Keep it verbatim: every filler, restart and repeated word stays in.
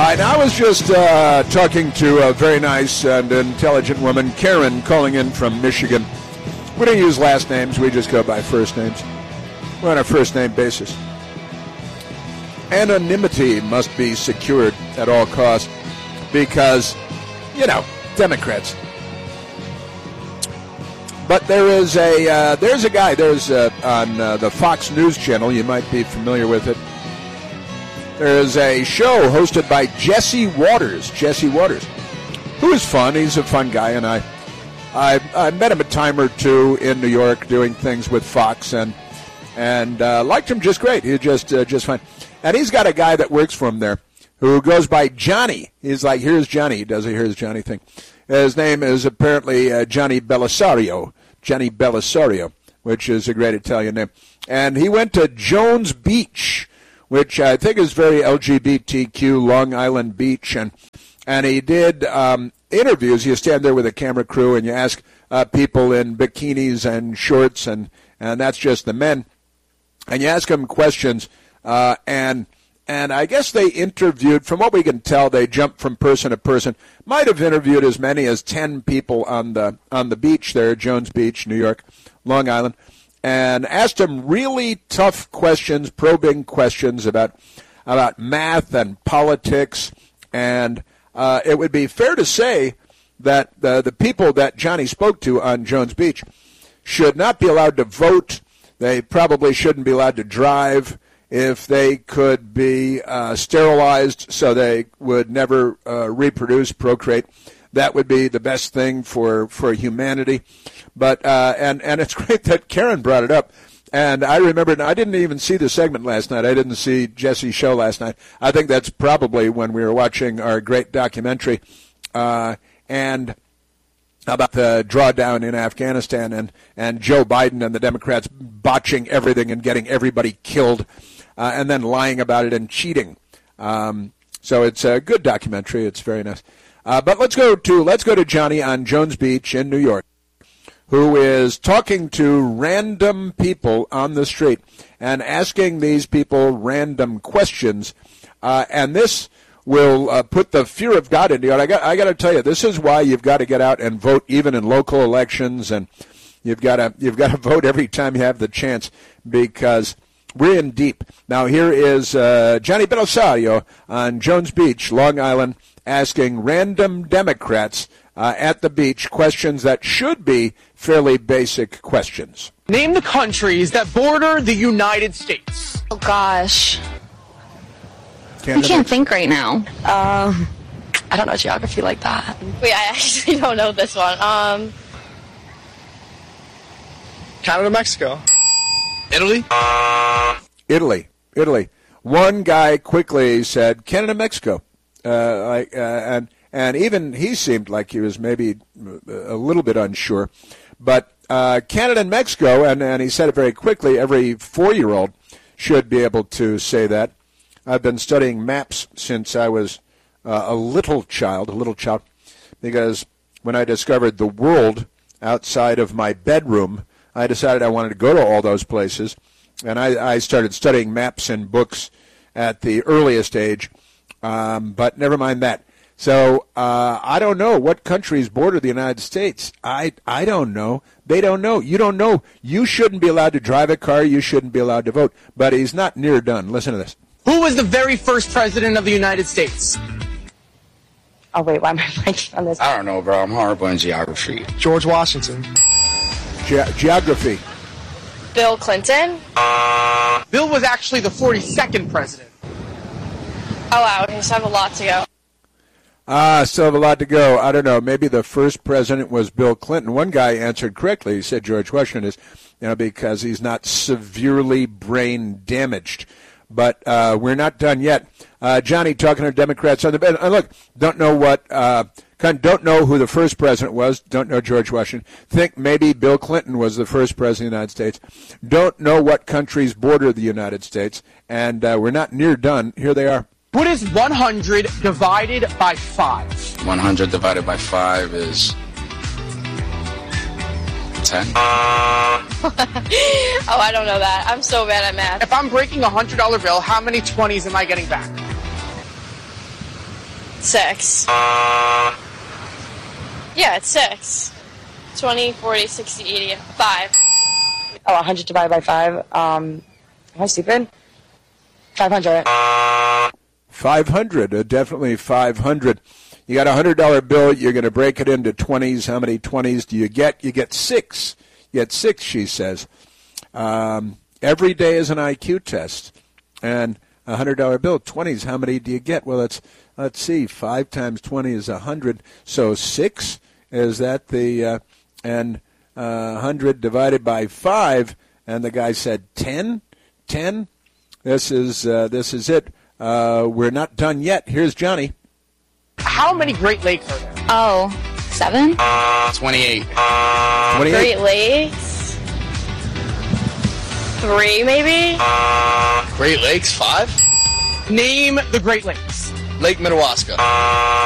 right, now I was just uh, talking to a very nice and intelligent woman, Karen, calling in from Michigan. We don't use last names. We just go by first names. We're on a first-name basis. Anonymity must be secured at all costs because, you know, Democrats. But there is a uh, there's a guy there's uh, on uh, the Fox News channel. You might be familiar with it. There's a show hosted by Jesse Waters. Jesse Waters, who is fun. He's a fun guy, and I, I, I met him a time or two in New York doing things with Fox, and and uh, liked him just great. He's just uh, just fine. And he's got a guy that works for him there who goes by Johnny. He's like, here's Johnny. He does a here's Johnny thing. His name is apparently uh, Johnny Belisario. Johnny Belisario, which is a great Italian name. And he went to Jones Beach, which I think is very L G B T Q, Long Island Beach. And and he did um, interviews. You stand there with a camera crew and you ask uh, people in bikinis and shorts, and, and that's just the men. And you ask them questions, uh, and and I guess they interviewed, from what we can tell, they jumped from person to person. Might have interviewed as many as ten people on the on the beach there, Jones Beach, New York, Long Island, and asked them really tough questions, probing questions about about math and politics. And uh, it would be fair to say that the, the people that Johnny spoke to on Jones Beach should not be allowed to vote. They probably shouldn't be allowed to drive. If they could be uh, sterilized so they would never uh, reproduce, procreate, that would be the best thing for, for humanity. But uh, and and it's great that Karen brought it up. And I remember, I didn't even see the segment last night. I didn't see Jesse's show last night. I think that's probably when we were watching our great documentary uh, and about the drawdown in Afghanistan and, and Joe Biden and the Democrats botching everything and getting everybody killed. Uh, and then lying about it and cheating. Um, so it's a good documentary. It's very nice. Uh, but let's go to let's go to Johnny on Jones Beach in New York, who is talking to random people on the street and asking these people random questions. Uh, and this will uh, put the fear of God into you. And I got I got to tell you, this is why you've got to get out and vote, even in local elections, and you've got to you've got to vote every time you have the chance, because we're in deep. Now, here is uh, Johnny Belisario on Jones Beach, Long Island, asking random Democrats uh, at the beach questions that should be fairly basic questions. Name the countries that border the United States. Oh, gosh. Canada? I can't think right now. Um, I don't know geography like that. Wait, I actually don't know this one. Um, Canada, Mexico. Italy? Italy. Italy. One guy quickly said, Canada, Mexico. Uh, like, uh, and and even he seemed like he was maybe a little bit unsure. But uh, Canada and Mexico, and, and he said it very quickly, every four-year-old should be able to say that. I've been studying maps since I was uh, a little child, a little child, because when I discovered the world outside of my bedroom, I decided I wanted to go to all those places, and I, I started studying maps and books at the earliest age, um, but never mind that. So uh, I don't know what countries border the United States. I, I don't know. They don't know. You don't know. You shouldn't be allowed to drive a car. You shouldn't be allowed to vote. But he's not near done. Listen to this. Who was the very first president of the United States? Oh, wait, why am I blanking on this? I don't know, bro. I'm horrible in geography. George Washington. Ge- geography. Bill Clinton. Bill was actually the forty-second president. Oh, wow. Okay, so I have a lot to go. Ah, still have a lot to go. I don't know. Maybe the first president was Bill Clinton. One guy answered correctly. He said George Washington is, you know, because he's not severely brain damaged. But uh, we're not done yet. Uh, Johnny talking to Democrats on the bed. And look, don't know what, uh, don't know who the first president was. Don't know George Washington. Think maybe Bill Clinton was the first president of the United States. Don't know what countries border the United States. And uh, we're not near done. Here they are. What is one hundred divided by five? one hundred divided by five is ten. Oh, I don't know that. I'm so bad at math. If I'm breaking a one hundred dollar bill, how many twenties am I getting back? Six. Yeah, it's six. twenty, forty, sixty, eighty, five. Oh, one hundred divided by five. Um, am I stupid? five hundred. five hundred, uh, definitely five hundred. You got a one hundred dollar bill. You're going to break it into twenties. How many twenties do you get? You get six. You get six, she says. Um, every day is an I Q test. And a one hundred dollar bill, twenties, how many do you get? Well, let's, let's see. five times twenty is one hundred. So six, is that the, uh, and uh, one hundred divided by five, and the guy said ten? ten? This is, uh, this is it. Uh, we're not done yet. Here's Johnny. How many Great Lakes are there? Oh, seven? twenty-eight. twenty-eight. Great Lakes. Three, maybe? Great Lakes, five. Name the Great Lakes. Lake Minnewaska.